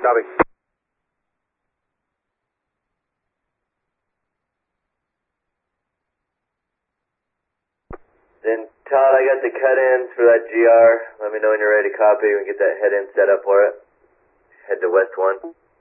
Copy. Then, Todd, I got the cut-ins for that GR. Let me know when you're ready to copy. We can get that head-in set up for it. Head to West 1.